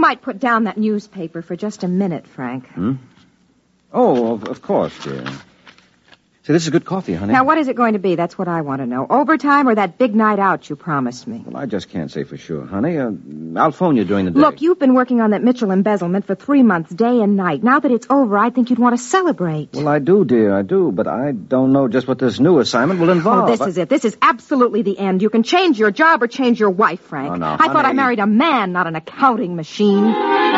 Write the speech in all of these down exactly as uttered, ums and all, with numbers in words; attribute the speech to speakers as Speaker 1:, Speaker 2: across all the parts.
Speaker 1: might put down that newspaper for just a minute, Frank.
Speaker 2: Hmm? Oh, of, of course, dear. See, this is good coffee, honey.
Speaker 1: Now, what is it going to be? That's what I want to know. Overtime or that big night out you promised me?
Speaker 2: Well, I just can't say for sure, honey. Uh, I'll phone you during the day.
Speaker 1: Look, you've been working on that Mitchell embezzlement for three months, day and night. Now that it's over, I think you'd want to celebrate.
Speaker 2: Well, I do, dear, I do. But I don't know just what this new assignment will involve.
Speaker 1: Oh, this
Speaker 2: I...
Speaker 1: is it. This is absolutely the end. You can change your job or change your wife, Frank.
Speaker 2: Oh, no,
Speaker 1: I thought I
Speaker 2: honey.
Speaker 1: married a man, not an accounting machine.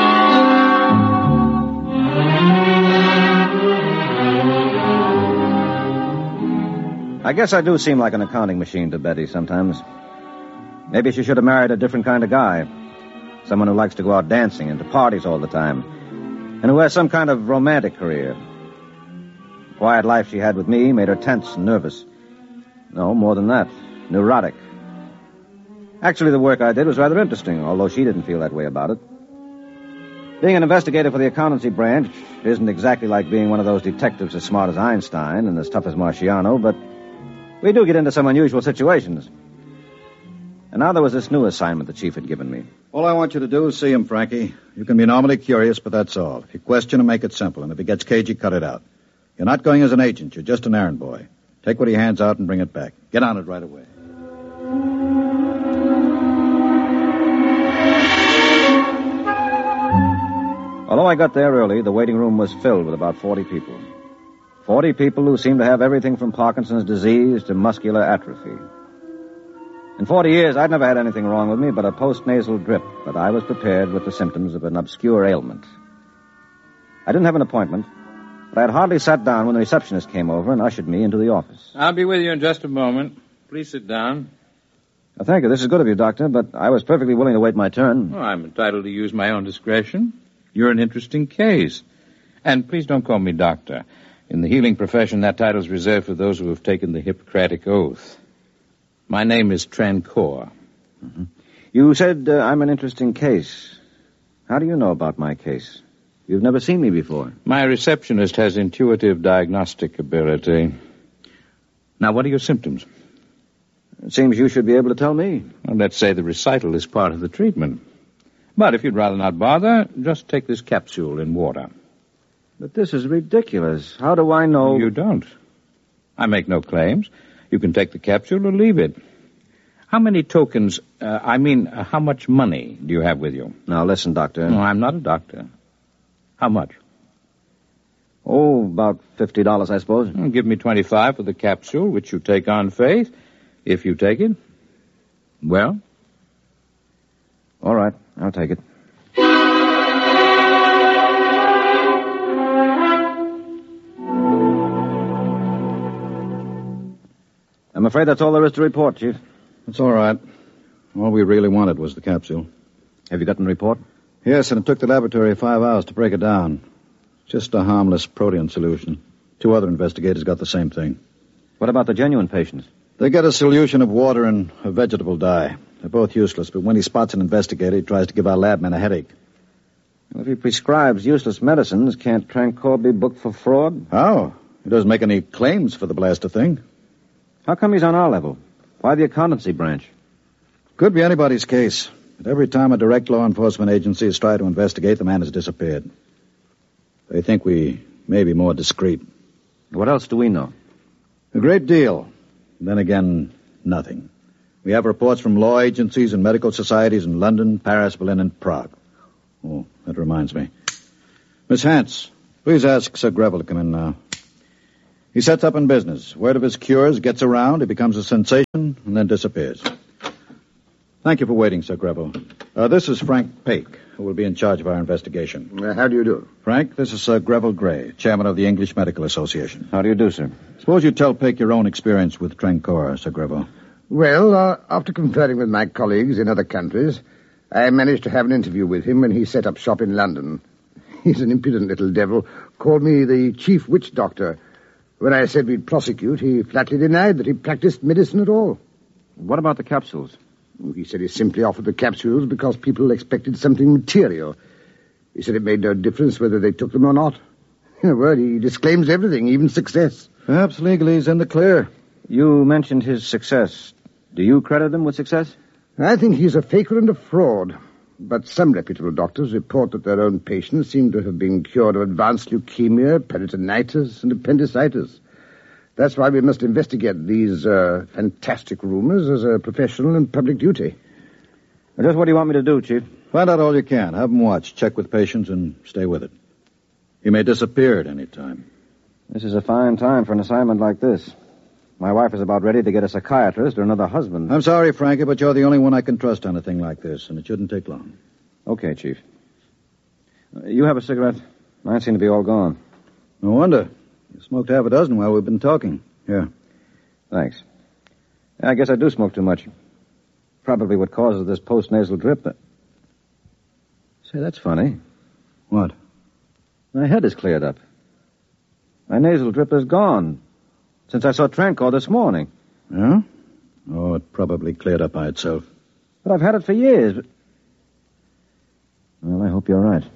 Speaker 2: I guess I do seem like an accounting machine to Betty sometimes. Maybe she should have married a different kind of guy. Someone who likes to go out dancing and to parties all the time. And who has some kind of romantic career. The quiet life she had with me made her tense and nervous. No, more than that. Neurotic. Actually, the work I did was rather interesting, although she didn't feel that way about it. Being an investigator for the accountancy branch isn't exactly like being one of those detectives as smart as Einstein and as tough as Marciano, but we do get into some unusual situations. And now there was this new assignment the chief had given me.
Speaker 3: All I want you to do is see him, Frankie. You can be normally curious, but that's all. If you question him, make it simple. And if he gets cagey, cut it out. You're not going as an agent. You're just an errand boy. Take what he hands out and bring it back. Get on it right away.
Speaker 2: Although I got there early, the waiting room was filled with about forty people. Forty people who seemed to have everything from Parkinson's disease to muscular atrophy. In forty years, I'd never had anything wrong with me but a post-nasal drip, but I was prepared with the symptoms of an obscure ailment. I didn't have an appointment, but I had hardly sat down when the receptionist came over and ushered me into the office.
Speaker 4: I'll be with you in just a moment. Please sit down.
Speaker 2: Well, thank you. This is good of you, Doctor, but I was perfectly willing to wait my turn.
Speaker 4: Oh, I'm entitled to use my own discretion. You're an interesting case. And please don't call me doctor. In the healing profession, that title is reserved for those who have taken the Hippocratic Oath. My name is Trancor.
Speaker 2: Mm-hmm. You said uh, I'm an interesting case. How do you know about my case? You've never seen me before.
Speaker 4: My receptionist has intuitive diagnostic ability. Now, what are your symptoms?
Speaker 2: It seems you should be able to tell me.
Speaker 4: Well, let's say the recital is part of the treatment. But if you'd rather not bother, just take this capsule in water.
Speaker 2: But this is ridiculous. How do I know?
Speaker 4: You don't. I make no claims. You can take the capsule or leave it. How many tokens, uh, I mean, uh, how much money do you have with you?
Speaker 2: Now, listen, Doctor.
Speaker 4: No, I'm not a doctor. How much?
Speaker 2: Oh, about fifty dollars, I suppose.
Speaker 4: Well, give me twenty-five for the capsule, which you take on faith. If you take it, well?
Speaker 2: All right, I'll take it. I'm afraid that's all there is to report, Chief.
Speaker 3: That's all right. All we really wanted was the capsule.
Speaker 2: Have you gotten the report?
Speaker 3: Yes, and it took the laboratory five hours to break it down. Just a harmless protein solution. Two other investigators got the same thing.
Speaker 2: What about the genuine patients?
Speaker 3: They get a solution of water and a vegetable dye. They're both useless, but when he spots an investigator, he tries to give our lab men a headache.
Speaker 2: Well, if he prescribes useless medicines, can't Trancor be booked for fraud?
Speaker 3: How? He doesn't make any claims for the blaster thing.
Speaker 2: How come he's on our level? Why the accountancy branch?
Speaker 3: Could be anybody's case. But every time a direct law enforcement agency has tried to investigate, the man has disappeared. They think we may be more discreet.
Speaker 2: What else do we know?
Speaker 3: A great deal. Then again, nothing. We have reports from law agencies and medical societies in London, Paris, Berlin, and Prague. Oh, that reminds me. Miss Hance, please ask Sir Greville to come in now. He sets up in business. Word of his cures gets around, it becomes a sensation, and then disappears. Thank you for waiting, Sir Greville. Uh, this is Frank Paik, who will be in charge of our investigation.
Speaker 5: Uh, how do you do?
Speaker 3: Frank, this is Sir Greville Gray, chairman of the English Medical Association.
Speaker 2: How do you do, sir?
Speaker 3: Suppose you tell Paik your own experience with Trancor, Sir Greville.
Speaker 5: Well, uh, after conferring with my colleagues in other countries, I managed to have an interview with him when he set up shop in London. He's an impudent little devil, called me the chief witch doctor. When I said we'd prosecute, he flatly denied that he practiced medicine at all.
Speaker 2: What about the capsules?
Speaker 5: He said he simply offered the capsules because people expected something material. He said it made no difference whether they took them or not. In a word, he disclaims everything, even success.
Speaker 3: Perhaps legally he's in the clear.
Speaker 2: You mentioned his success. Do you credit him with success?
Speaker 5: I think he's a faker and a fraud. but some reputable doctors report that their own patients seem to have been cured of advanced leukemia, peritonitis, and appendicitis. That's why we must investigate these uh, fantastic rumors as a professional and public duty.
Speaker 2: Well, just what do you want me to do, Chief?
Speaker 3: Find out all you can. Have them watch. Check with patients and stay with it. He may disappear at any time.
Speaker 2: This is a fine time for an assignment like this. My wife is about ready to get a psychiatrist or another husband.
Speaker 3: I'm sorry, Frankie, but you're the only one I can trust on a thing like this, and it shouldn't take long.
Speaker 2: Okay, Chief. Uh, you have a cigarette? Mine seem to be all gone.
Speaker 3: No wonder. You smoked half a dozen while we've been talking. Here.
Speaker 2: Thanks. I guess I do smoke too much. Probably what causes this post-nasal drip. That... Say, that's funny.
Speaker 3: What?
Speaker 2: My head is cleared up. My nasal drip is gone. Since I saw Trancor this morning.
Speaker 3: Yeah? Oh, it probably cleared up by itself.
Speaker 2: But I've had it for years. But... Well, I hope you're right.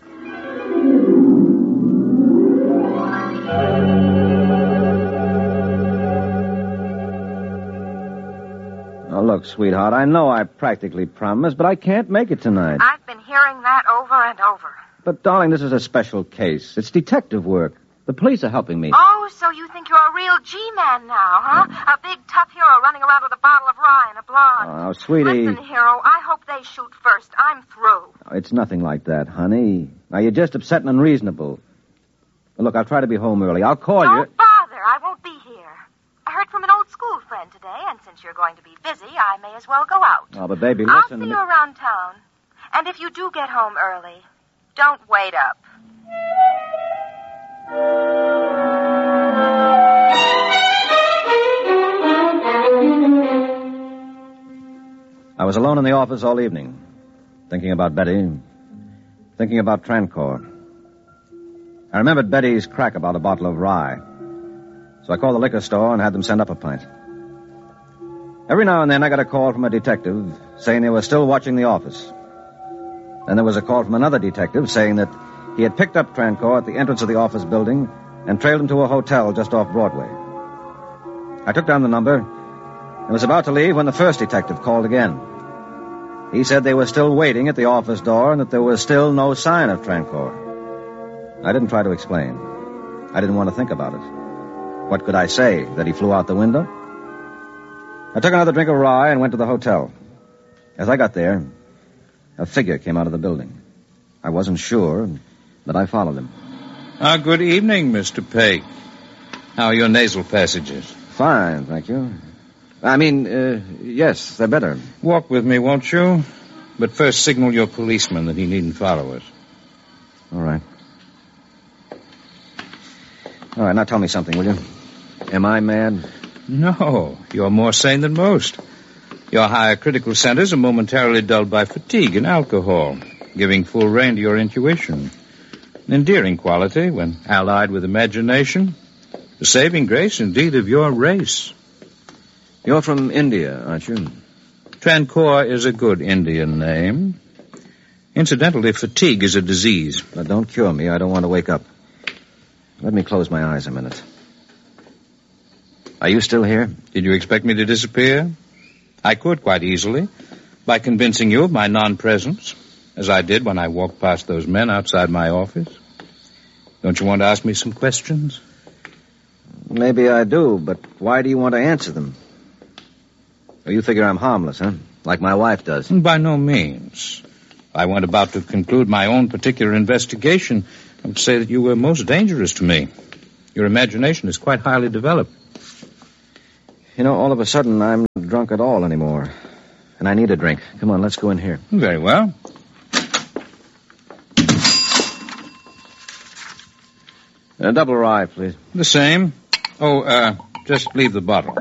Speaker 2: Oh, look, sweetheart, I know I practically promised, but I can't make it tonight.
Speaker 1: I've been hearing that over and over.
Speaker 2: But, darling, this is a special case. It's detective work. The police are helping me.
Speaker 1: Oh, so you think you're a real G-man now, huh? Mm. A big, tough hero running around with a bottle of rye and a blonde.
Speaker 2: Oh, sweetie.
Speaker 1: Listen, hero, I hope they shoot first. I'm through.
Speaker 2: Oh, it's nothing like that, honey. Now, you're just upset and unreasonable. Well, look, I'll try to be home early. I'll call
Speaker 1: Don't
Speaker 2: you.
Speaker 1: Don't bother. I won't be here. I heard from an old school friend today, and since you're going to be busy, I may as well go out.
Speaker 2: Oh, but baby,
Speaker 1: I'll
Speaker 2: listen
Speaker 1: see
Speaker 2: to
Speaker 1: you
Speaker 2: me.
Speaker 1: around town. And if you do get home early, don't wait up.
Speaker 2: I was alone in the office all evening, thinking about Betty, thinking about Trancor. I remembered Betty's crack about a bottle of rye, so I called the liquor store and had them send up a pint. Every now and then I got a call from a detective saying they were still watching the office. Then there was a call from another detective saying that he had picked up Trancor at the entrance of the office building and trailed him to a hotel just off Broadway. I took down the number and was about to leave when the first detective called again. He said they were still waiting at the office door and that there was still no sign of Trancor. I didn't try to explain. I didn't want to think about it. What could I say? That he flew out the window? I took another drink of rye and went to the hotel. As I got there, a figure came out of the building. I wasn't sure, but I followed him.
Speaker 4: Ah, good evening, Mister Peg. How are your nasal passages?
Speaker 2: Fine, thank you. I mean, uh, yes, they're better.
Speaker 4: Walk with me, won't you? But first signal your policeman that he needn't follow us.
Speaker 2: All right. All right, now tell me something, will you? Am I mad?
Speaker 4: No, you're more sane than most. Your higher critical centers are momentarily dulled by fatigue and alcohol, giving full rein to your intuition. An endearing quality when allied with imagination. The saving grace, indeed, of your race.
Speaker 2: You're from India, aren't you?
Speaker 4: Trancor is a good Indian name. Incidentally, fatigue is a disease.
Speaker 2: Now, don't cure me. I don't want to wake up. Let me close my eyes a minute. Are you still here?
Speaker 4: Did you expect me to disappear? I could quite easily, by convincing you of my non-presence, as I did when I walked past those men outside my office. Don't you want to ask me some questions?
Speaker 2: Maybe I do, but why do you want to answer them? Or you figure I'm harmless, huh? Like my wife does.
Speaker 4: By no means. I went about to conclude my own particular investigation. I would say that you were most dangerous to me. Your imagination is quite highly developed.
Speaker 2: You know, all of a sudden, I'm not drunk at all anymore. And I need a drink. Come on, let's go in here.
Speaker 4: Very well.
Speaker 2: A double rye, please.
Speaker 4: The same. Oh, uh, just leave the bottle.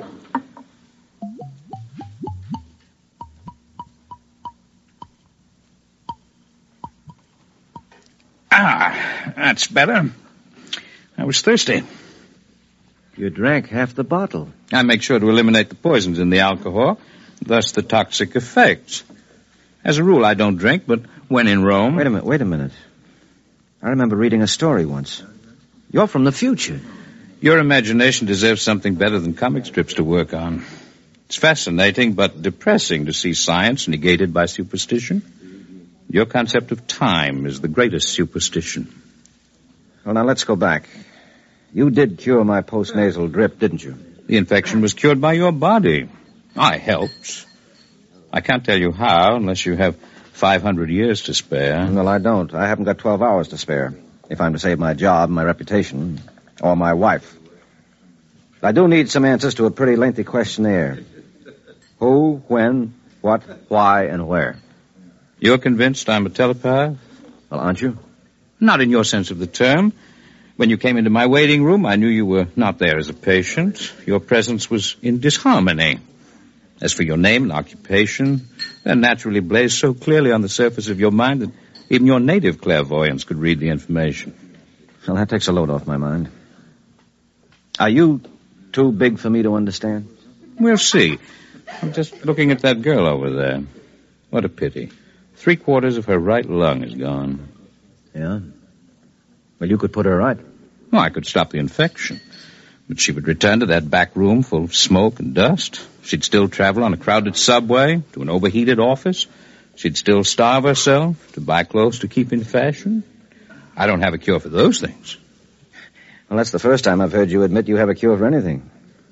Speaker 4: Ah, that's better. I was thirsty.
Speaker 2: You drank half the bottle.
Speaker 4: I make sure to eliminate the poisons in the alcohol, thus the toxic effects. As a rule, I don't drink, but when in Rome...
Speaker 2: Wait a minute, wait a minute. I remember reading a story once. You're from the future.
Speaker 4: Your imagination deserves something better than comic strips to work on. It's fascinating, but depressing to see science negated by superstition. Your concept of time is the greatest superstition.
Speaker 2: Well, now let's go back. You did cure my postnasal drip, didn't you?
Speaker 4: The infection was cured by your body. I helped. I can't tell you how unless you have five hundred years to spare.
Speaker 2: Well, I don't. I haven't got twelve hours to spare, if I'm to save my job, my reputation, or my wife. I do need some answers to a pretty lengthy questionnaire. Who, when, what, why, and where.
Speaker 4: You're convinced I'm a telepath?
Speaker 2: Well, aren't you?
Speaker 4: Not in your sense of the term. When you came into my waiting room, I knew you were not there as a patient. Your presence was in disharmony. As for your name and occupation, they're naturally blazed so clearly on the surface of your mind that even your native clairvoyance could read the information.
Speaker 2: Well, that takes a load off my mind. Are you too big for me to understand?
Speaker 4: We'll see. I'm just looking at that girl over there. What a pity. Three quarters of her right lung is gone.
Speaker 2: Yeah? Well, you could put her right.
Speaker 4: Well, I could stop the infection. But she would return to that back room full of smoke and dust. She'd still travel on a crowded subway to an overheated office. She'd still starve herself to buy clothes to keep in fashion. I don't have a cure for those things.
Speaker 2: Well, that's the first time I've heard you admit you have a cure for anything.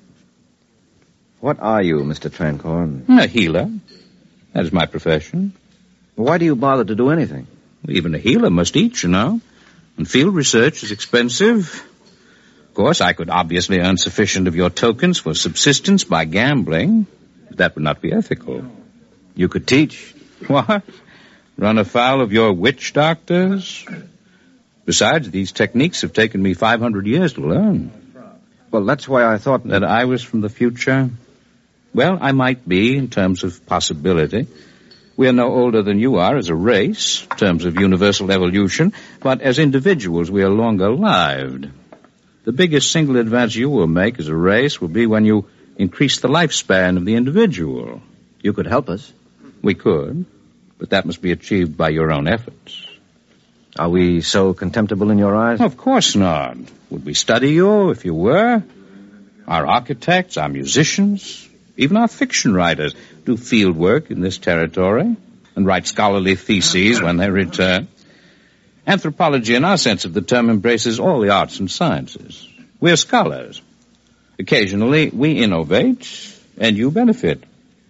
Speaker 2: What are you, Mister Trancorn?
Speaker 4: A healer. That is my profession.
Speaker 2: Why do you bother to do anything?
Speaker 4: Even a healer must eat, you know. And field research is expensive. Of course, I could obviously earn sufficient of your tokens for subsistence by gambling. But that would not be ethical.
Speaker 2: You could teach.
Speaker 4: What? Run afoul of your witch doctors? Besides, these techniques have taken me five hundred years to learn.
Speaker 2: Well, that's why I thought
Speaker 4: that I was from the future. Well, I might be in terms of possibility. We are no older than you are as a race, in terms of universal evolution, but as individuals we are longer lived. The biggest single advance you will make as a race will be when you increase the lifespan of the individual.
Speaker 2: You could help us.
Speaker 4: We could, but that must be achieved by your own efforts.
Speaker 2: Are we so contemptible in your eyes?
Speaker 4: Of course not. Would we study you if you were? Our architects, our musicians, even our fiction writers do field work in this territory and write scholarly theses when they return. Anthropology, in our sense of the term, embraces all the arts and sciences. We're scholars. Occasionally, we innovate, and you benefit.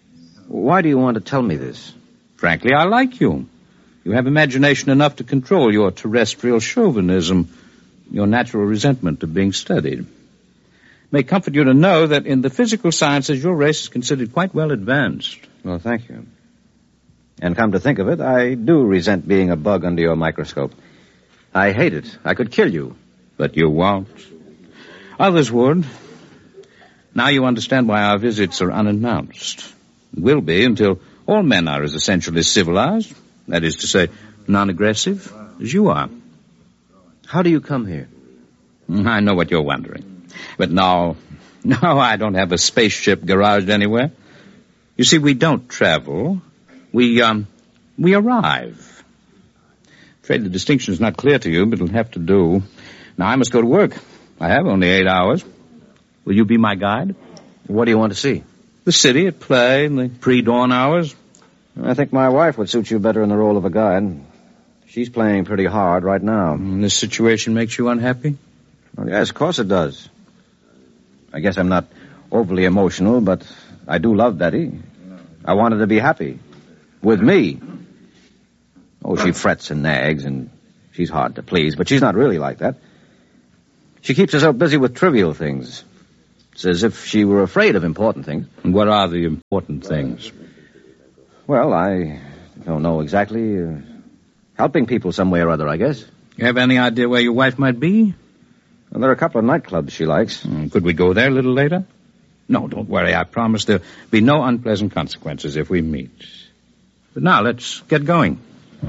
Speaker 2: Why do you want to tell me this?
Speaker 4: Frankly, I like you. You have imagination enough to control your terrestrial chauvinism, your natural resentment of being studied. It may comfort you to know that in the physical sciences, your race is considered quite well advanced.
Speaker 2: Well, thank you. And come to think of it, I do resent being a bug under your microscope. I hate it. I could kill you.
Speaker 4: But you won't. Others would. Now you understand why our visits are unannounced. Will be until all men are as essentially civilized, that is to say, non-aggressive, as you are.
Speaker 2: How do you come here?
Speaker 4: I know what you're wondering. But no, no, I don't have a spaceship garaged anywhere. You see, we don't travel. We, um, we arrive. Afraid the distinction is not clear to you, but it'll have to do. Now, I must go to work. I have only eight hours. Will you be my guide?
Speaker 2: What do you want to see?
Speaker 4: The city at play in the pre-dawn hours.
Speaker 2: I think my wife would suit you better in the role of a guide. She's playing pretty hard right now.
Speaker 4: And this situation makes you unhappy?
Speaker 2: Well, yes, of course it does. I guess I'm not overly emotional, but I do love Betty. I want her to be happy. With me. Oh, she frets and nags, and she's hard to please, but she's not really like that. She keeps herself busy with trivial things. It's as if she were afraid of important things.
Speaker 4: And what are the important things?
Speaker 2: Well, I don't know exactly. Uh, helping people some way or other, I guess.
Speaker 4: You have any idea where your wife might be?
Speaker 2: Well, there are a couple of nightclubs she likes.
Speaker 4: Mm, could we go there a little later? No, don't worry. I promise there'll be no unpleasant consequences if we meet. But now, let's get going.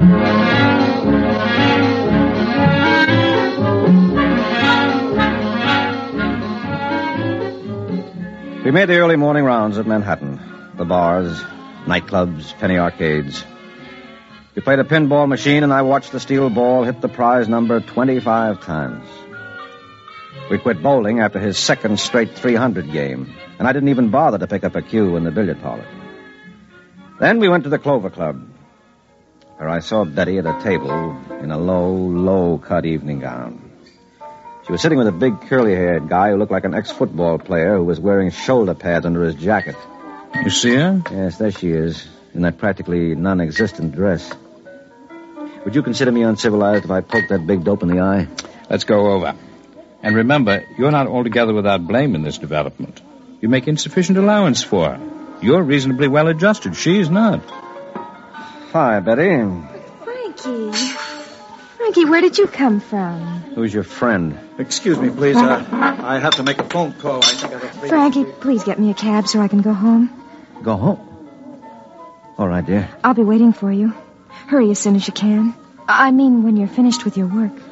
Speaker 2: We made the early morning rounds of Manhattan. The bars, nightclubs, penny arcades. We played a pinball machine, and I watched the steel ball hit the prize number twenty-five times. We quit bowling after his second straight three hundred game, and I didn't even bother to pick up a cue in the billiard parlor. Then we went to the Clover Club. where I saw Betty at a table in a low, low-cut evening gown. She was sitting with a big curly-haired guy who looked like an ex-football player who was wearing shoulder pads under his jacket.
Speaker 4: You see her?
Speaker 2: Yes, there she is, in that practically non-existent dress. Would you consider me uncivilized if I poked that big dope in the eye?
Speaker 4: Let's go over. And remember, you're not altogether without blame in this development. You make insufficient allowance for her. You're reasonably well adjusted. She's not.
Speaker 2: Hi, Betty.
Speaker 6: Frankie. Frankie, where did you come from?
Speaker 2: Who's your friend?
Speaker 3: Excuse me, please. Uh, I have to make a phone call. I think I have to...
Speaker 6: Frankie, please get me a cab so I can go home.
Speaker 2: Go home? All right, dear.
Speaker 6: I'll be waiting for you. Hurry as soon as you can. I mean, when you're finished with your work.